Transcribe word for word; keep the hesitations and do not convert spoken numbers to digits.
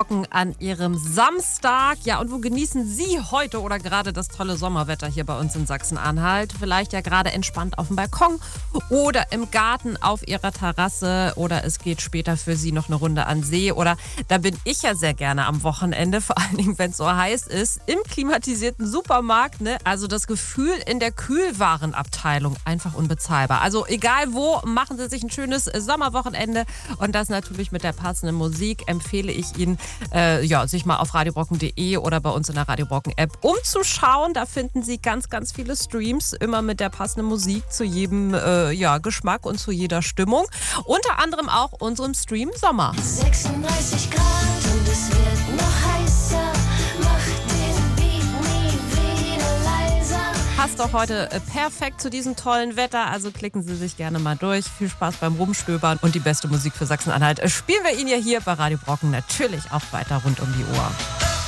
Brocken an Ihrem Samstag. Ja, und wo genießen Sie heute oder gerade das tolle Sommerwetter hier bei uns in Sachsen-Anhalt? Vielleicht ja gerade entspannt auf dem Balkon oder im Garten auf Ihrer Terrasse oder es geht später für Sie noch eine Runde an See oder da bin ich ja sehr gerne am Wochenende, vor allen Dingen, wenn es so heiß ist, im klimatisierten Supermarkt. Ne? Also das Gefühl in der Kühlwarenabteilung einfach unbezahlbar. Also egal wo, machen Sie sich ein schönes Sommerwochenende und das natürlich mit der passenden Musik empfehle ich Ihnen, äh, ja, sich mal auf radiobrocken punkt de oder bei uns in der Radio Brocken App umzuschauen. Da finden Sie ganz, ganz viele Streams, immer mit der passenden Musik zu jedem äh, ja, Geschmack und zu jeder Stimmung. Unter anderem auch unserem Stream Sommer. sechsunddreißig Grad und es wird noch heißer. Mach den Beat nie wieder leiser. Passt doch heute äh, perfekt zu diesem tollen Wetter, also klicken Sie sich gerne mal durch. Viel Spaß beim Rumstöbern und die beste Musik für Sachsen-Anhalt äh, spielen wir Ihnen ja hier bei Radio Brocken natürlich auch weiter rund um die Uhr.